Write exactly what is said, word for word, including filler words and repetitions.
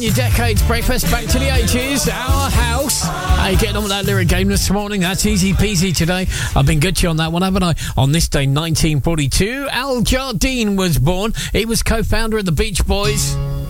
Your decades breakfast back to the eighties, Our House. How you getting on with that lyric game this morning? That's easy peasy today. I've been good to you on that one, haven't I? On this day, nineteen forty-two, Al Jardine was born. He was co-founder of the Beach Boys.